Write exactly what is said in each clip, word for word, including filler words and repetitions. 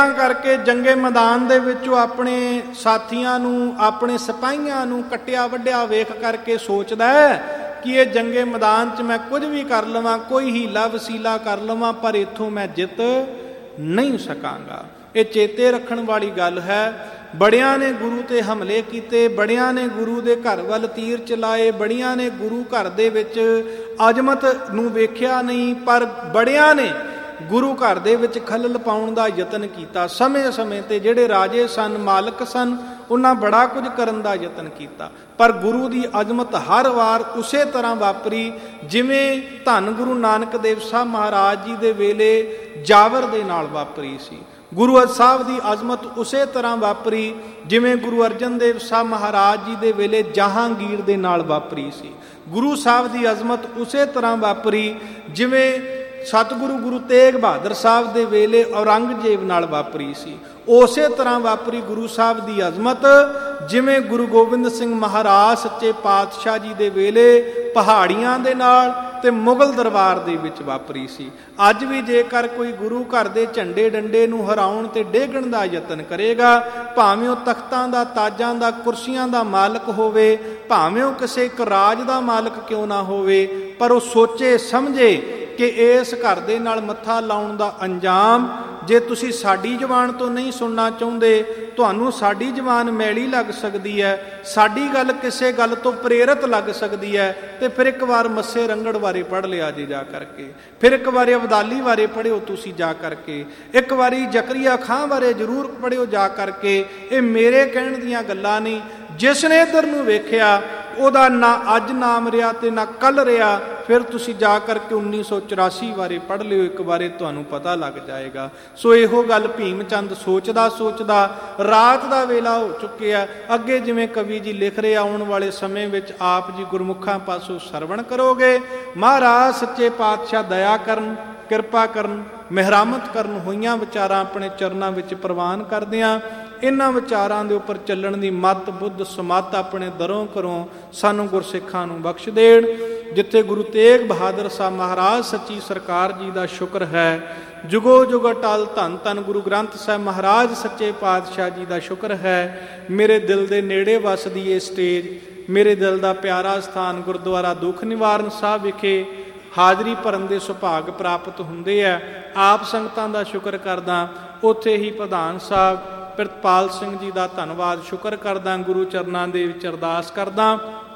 ਕਰਕੇ ਜੰਗੇ ਮੈਦਾਨ ਦੇ ਵਿੱਚੋਂ ਆਪਣੇ ਸਾਥੀਆਂ ਨੂੰ, ਆਪਣੇ ਸਿਪਾਹੀਆਂ ਨੂੰ ਕੱਟਿਆ ਵੱਢਿਆ ਵੇਖ ਕਰਕੇ ਸੋਚਦਾ ਹੈ ਕਿ ਇਹ ਜੰਗੇ ਮੈਦਾਨ 'ਚ ਮੈਂ ਕੁਝ ਵੀ ਕਰ ਲਵਾਂ, ਕੋਈ ਹੀਲਾ ਵਸੀਲਾ ਕਰ ਲਵਾਂ, ਪਰ ਇੱਥੋਂ ਮੈਂ ਜਿੱਤ ਨਹੀਂ ਸਕਾਂਗਾ। ਇਹ ਚੇਤੇ ਰੱਖਣ ਵਾਲੀ ਗੱਲ ਹੈ। ਬੜਿਆਂ ਨੇ ਗੁਰੂ ਤੇ ਹਮਲੇ ਕੀਤੇ, ਬੜਿਆਂ ਨੇ ਗੁਰੂ ਦੇ ਘਰ ਵੱਲ ਤੀਰ ਚਲਾਏ, ਬੜਿਆਂ ਨੇ ਗੁਰੂ ਘਰ ਦੇ ਵਿੱਚ ਅਜ਼ਮਤ ਨੂੰ ਵੇਖਿਆ ਨਹੀਂ, ਪਰ ਬੜਿਆਂ ਨੇ ਗੁਰੂ ਘਰ ਦੇ ਵਿੱਚ ਖਲਲ ਪਾਉਣ ਦਾ ਯਤਨ ਕੀਤਾ। ਸਮੇਂ ਸਮੇਂ ਤੇ ਜਿਹੜੇ ਰਾਜੇ ਸਨ, ਮਾਲਕ ਸਨ, ਉਹਨਾਂ ਬੜਾ ਕੁਝ ਕਰਨ ਦਾ ਯਤਨ ਕੀਤਾ, ਪਰ ਗੁਰੂ ਦੀ ਅਜ਼ਮਤ ਹਰ ਵਾਰ ਉਸੇ ਤਰ੍ਹਾਂ ਵਾਪਰੀ ਜਿਵੇਂ ਧੰਨ ਗੁਰੂ ਨਾਨਕ ਦੇਵ ਸਾਹਿਬ ਮਹਾਰਾਜ ਜੀ ਦੇ ਵੇਲੇ ਜਾਵਰ ਦੇ ਨਾਲ ਵਾਪਰੀ ਸੀ। ਗੁਰੂ ਸਾਹਿਬ ਦੀ ਅਜ਼ਮਤ ਉਸੇ ਤਰ੍ਹਾਂ ਵਾਪਰੀ ਜਿਵੇਂ ਗੁਰੂ ਅਰਜਨ ਦੇਵ ਸਾਹਿਬ ਮਹਾਰਾਜ ਜੀ ਦੇ ਵੇਲੇ ਜਹਾਂਗੀਰ ਦੇ ਨਾਲ ਵਾਪਰੀ ਸੀ। ਗੁਰੂ ਸਾਹਿਬ ਦੀ ਅਜ਼ਮਤ ਉਸੇ ਤਰ੍ਹਾਂ ਵਾਪਰੀ ਜਿਵੇਂ ਸਤਿਗੁਰੂ ਗੁਰੂ ਤੇਗ ਬਹਾਦਰ ਸਾਹਿਬ ਦੇ ਵੇਲੇ ਔਰੰਗਜ਼ੇਬ ਨਾਲ ਵਾਪਰੀ ਸੀ। ਉਸੇ ਤਰ੍ਹਾਂ ਵਾਪਰੀ ਗੁਰੂ ਸਾਹਿਬ ਦੀ ਅਜ਼ਮਤ ਜਿਵੇਂ ਗੁਰੂ ਗੋਬਿੰਦ ਸਿੰਘ ਮਹਾਰਾਜ ਸੱਚੇ ਪਾਤਸ਼ਾਹ ਜੀ ਦੇ ਵੇਲੇ ਪਹਾੜੀਆਂ ਦੇ ਨਾਲ ਤੇ ਮੁਗਲ ਦਰਬਾਰ ਦੇ ਵਿੱਚ ਵਾਪਰੀ ਸੀ। ਅੱਜ ਵੀ ਜੇਕਰ ਕੋਈ ਗੁਰੂ ਘਰ ਦੇ ਝੰਡੇ ਡੰਡੇ ਨੂੰ ਹਰਾਉਣ ਤੇ ਡੇਗਣ ਦਾ ਯਤਨ ਕਰੇਗਾ, ਭਾਵੇਂ ਉਹ ਤਖਤਾਂ ਦਾ, ਤਾਜਾਂ ਦਾ, ਕੁਰਸੀਆਂ ਦਾ ਮਾਲਕ ਹੋਵੇ, ਭਾਵੇਂ ਉਹ ਕਿਸੇ ਇੱਕ ਰਾਜ ਦਾ ਮਾਲਕ ਕਿਉਂ ਨਾ ਹੋਵੇ, ਪਰ ਉਹ ਸੋਚੇ ਸਮਝੇ ਕਿ ਇਸ ਘਰ ਦੇ ਨਾਲ ਮੱਥਾ ਲਾਉਣ ਦਾ ਅੰਜਾਮ, ਜੇ ਤੁਸੀਂ ਸਾਡੀ ਜ਼ੁਬਾਨ ਤੋਂ ਨਹੀਂ ਸੁਣਨਾ ਚਾਹੁੰਦੇ, ਤੁਹਾਨੂੰ ਸਾਡੀ ਜ਼ੁਬਾਨ ਮੈਲੀ ਲੱਗ ਸਕਦੀ ਹੈ, ਸਾਡੀ ਗੱਲ ਕਿਸੇ ਗੱਲ ਤੋਂ ਪ੍ਰੇਰਿਤ ਲੱਗ ਸਕਦੀ ਹੈ, ਤੇ ਫਿਰ ਇੱਕ ਵਾਰ ਮੱਸੇ ਰੰਗੜ ਬਾਰੇ ਪੜ੍ਹ ਲਿਆ ਜੀ ਜਾ ਕਰਕੇ, ਫਿਰ ਇੱਕ ਵਾਰੀ ਅਬਦਾਲੀ ਬਾਰੇ ਪੜ੍ਹਿਓ ਤੁਸੀਂ ਜਾ ਕਰਕੇ, ਇੱਕ ਵਾਰੀ ਜ਼ਕਰੀਆ ਖਾਂ ਬਾਰੇ ਜ਼ਰੂਰ ਪੜ੍ਹਿਓ ਜਾ ਕਰਕੇ। ਇਹ ਮੇਰੇ ਕਹਿਣ ਦੀਆਂ ਗੱਲਾਂ ਨਹੀਂ। ਜਿਸ ਨੇ ਇੱਧਰ ਨੂੰ ਵੇਖਿਆ ਉਹਦਾ ਨਾ ਅੱਜ ਨਾਮ ਰਿਹਾ ਤੇ ਨਾ ਕੱਲ ਰਿਹਾ। ਫਿਰ ਤੁਸੀਂ ਜਾ ਕਰਕੇ ਉੱਨੀ ਸੌ ਚੁਰਾਸੀ ਬਾਰੇ ਪੜ੍ਹ ਲਿਓ, ਇੱਕ ਵਾਰੇ ਤੁਹਾਨੂੰ ਪਤਾ ਲੱਗ ਜਾਏਗਾ। ਸੋ ਇਹੋ ਗੱਲ ਭੀਮ ਚੰਦ ਸੋਚਦਾ ਸੋਚਦਾ ਰਾਤ ਦਾ ਵੇਲਾ ਹੋ ਚੁੱਕਿਆ। ਅੱਗੇ ਜਿਵੇਂ ਕਵੀ ਜੀ ਲਿਖ ਰਹੇ, ਆਉਣ ਵਾਲੇ ਸਮੇਂ ਵਿੱਚ ਆਪ ਜੀ ਗੁਰਮੁਖਾਂ ਪਾਸੋਂ ਸਰਵਣ ਕਰੋਗੇ। ਮਹਾਰਾਜ ਸੱਚੇ ਪਾਤਸ਼ਾਹ ਦਇਆ ਕਰਨ, ਕਿਰਪਾ ਕਰਨ, ਮਿਹਰਾਮਤ ਕਰਨ, ਹੋਈਆਂ ਵਿਚਾਰਾਂ ਆਪਣੇ ਚਰਨਾਂ ਵਿੱਚ ਪ੍ਰਵਾਨ ਕਰਦਿਆਂ ਇਹਨਾਂ ਵਿਚਾਰਾਂ ਦੇ ਉੱਪਰ ਚੱਲਣ ਦੀ ਮੱਤ ਬੁੱਧ ਸਮੱਤ ਆਪਣੇ ਦਰੋਂ ਘਰੋਂ ਸਾਨੂੰ ਗੁਰਸਿੱਖਾਂ ਨੂੰ ਬਖਸ਼ ਦੇਣ। ਜਿੱਥੇ ਗੁਰੂ ਤੇਗ ਬਹਾਦਰ ਸਾਹਿਬ ਮਹਾਰਾਜ ਸੱਚੀ ਸਰਕਾਰ ਜੀ ਦਾ ਸ਼ੁਕਰ ਹੈ, ਜੁਗੋ ਜੁਗ ਅਟਲ ਧੰਨ ਧੰਨ ਗੁਰੂ ਗ੍ਰੰਥ ਸਾਹਿਬ ਮਹਾਰਾਜ ਸੱਚੇ ਪਾਤਸ਼ਾਹ ਜੀ ਦਾ ਸ਼ੁਕਰ ਹੈ। ਮੇਰੇ ਦਿਲ ਦੇ ਨੇੜੇ ਵਸਦੀ ਇਹ ਸਟੇਜ, ਮੇਰੇ ਦਿਲ ਦਾ ਪਿਆਰਾ ਸਥਾਨ ਗੁਰਦੁਆਰਾ ਦੁੱਖ ਨਿਵਾਰਨ ਸਾਹਿਬ ਵਿਖੇ ਹਾਜ਼ਰੀ ਭਰਨ ਦੇ ਸੁਭਾਗ ਪ੍ਰਾਪਤ ਹੁੰਦੇ ਆ। ਆਪ ਸੰਗਤਾਂ ਦਾ ਸ਼ੁਕਰ ਕਰਦਾ। ਉੱਥੇ ਹੀ ਪ੍ਰਧਾਨ ਸਾਹਿਬ ਪ੍ਰਿਤਪਾਲ ਸਿੰਘ ਜੀ ਦਾ ਧੰਨਵਾਦ ਸ਼ੁਕਰ ਕਰਦਾ। ਗੁਰੂ ਚਰਨਾਂ ਦੇ ਵਿੱਚ ਅਰਦਾਸ ਕਰਦਾ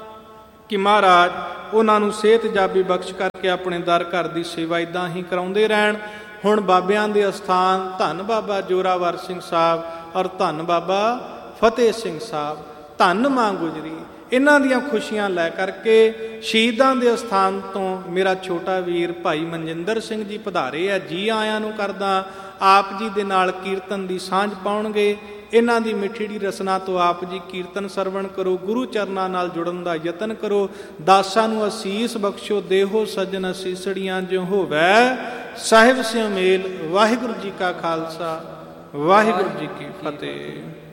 ਕਿ ਮਹਾਰਾਜ ਉਹਨਾਂ ਨੂੰ ਸਿਹਤ ਜਾਬੀ ਬਖਸ਼ ਕਰਕੇ ਆਪਣੇ ਦਰ ਘਰ ਦੀ ਸੇਵਾ ਇੱਦਾਂ ਹੀ ਕਰਾਉਂਦੇ ਰਹਿਣ। ਹੁਣ ਬਾਬਿਆਂ ਦੇ ਅਸਥਾਨ ਧੰਨ ਬਾਬਾ ਜੋਰਾਵਰ ਸਿੰਘ ਸਾਹਿਬ ਔਰ ਧੰਨ ਬਾਬਾ ਫਤਿਹ ਸਿੰਘ ਸਾਹਿਬ, ਧੰਨ ਮਾਂ ਗੁਜਰੀ, ਇਹਨਾਂ ਦੀਆਂ ਖੁਸ਼ੀਆਂ ਲੈ ਕਰਕੇ ਸ਼ਹੀਦਾਂ ਦੇ ਅਸਥਾਨ ਤੋਂ ਮੇਰਾ ਛੋਟਾ ਵੀਰ ਭਾਈ ਮਨਜਿੰਦਰ ਸਿੰਘ ਜੀ ਪਧਾਰੇ ਆ। ਜੀ ਆਇਆਂ ਨੂੰ ਕਰਦਾ। ਆਪ ਜੀ ਦੇ ਨਾਲ ਕੀਰਤਨ ਦੀ ਸਾਂਝ ਪਾਉਣਗੇ। ਇਹਨਾਂ ਦੀ ਮਿੱਠੜੀ ਰਸਨਾ ਤੋਂ ਆਪ ਜੀ ਕੀਰਤਨ ਸਰਵਣ ਕਰੋ, ਗੁਰੂ ਚਰਨਾਂ ਨਾਲ ਜੁੜਨ ਦਾ ਯਤਨ ਕਰੋ। ਦਾਸਾਂ ਨੂੰ ਅਸੀਸ ਬਖਸ਼ੋ, ਦੇਹੋ ਸੱਜਣ ਅਸੀਸੜੀਆਂ ਜਿਉ ਹੋਵੈ ਸਾਹਿਬ ਸਿਉ ਮੇਲ। ਵਾਹਿਗੁਰੂ ਜੀ ਕਾ ਖਾਲਸਾ, ਵਾਹਿਗੁਰੂ ਜੀ ਕੀ ਫਤਿਹ।